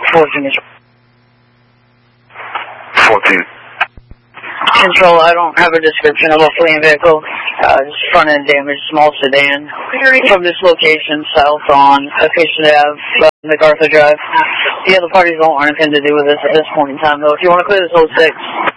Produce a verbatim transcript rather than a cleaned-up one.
fourteen. fourteen. Control, I don't have a description of a fleeing vehicle. Uh, just front end damage, small sedan. From this location, south on Acacia Avenue, uh, MacArthur Drive. The other parties don't want anything to do with this at this point in time, though. If you want to clear this whole six.